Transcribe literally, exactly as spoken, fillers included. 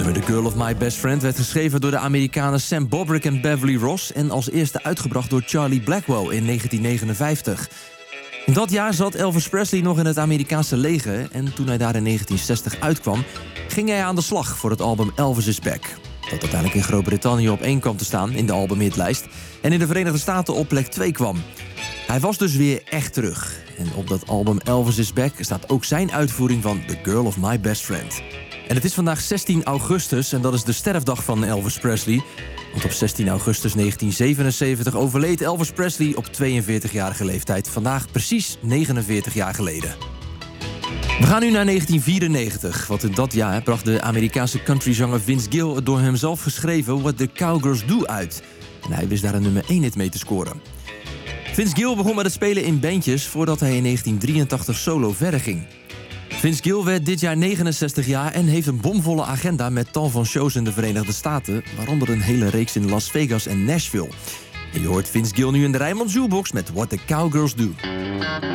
nummer The Girl of My Best Friend werd geschreven door de Amerikanen Sam Bobrick en Beverly Ross en als eerste uitgebracht door Charlie Blackwell in negentien negenenvijftig. In dat jaar zat Elvis Presley nog in het Amerikaanse leger en toen hij daar in negentien zestig uitkwam, ging hij aan de slag voor het album Elvis is Back. Dat uiteindelijk in Groot-Brittannië op één kwam te staan in de albumhitlijst en in de Verenigde Staten op plek twee kwam. Hij was dus weer echt terug. En op dat album Elvis is Back staat ook zijn uitvoering van The Girl of My Best Friend. En het is vandaag zestien augustus en dat is de sterfdag van Elvis Presley. Want op zestien augustus negentien zevenenzeventig overleed Elvis Presley op tweeënveertigjarige leeftijd. Vandaag precies negenenveertig jaar geleden. We gaan nu naar negentien vierennegentig, want in dat jaar bracht de Amerikaanse countryzanger Vince Gill het door hemzelf geschreven What the Cowgirls Do uit. En hij wist daar een nummer één hit mee te scoren. Vince Gill begon met het spelen in bandjes voordat hij in negentien drieëntachtig solo verder ging. Vince Gill werd dit jaar negenenzestig jaar en heeft een bomvolle agenda met tal van shows in de Verenigde Staten, waaronder een hele reeks in Las Vegas en Nashville. En je hoort Vince Gill nu in de Rijnmond Jukebox met What the Cowgirls Do.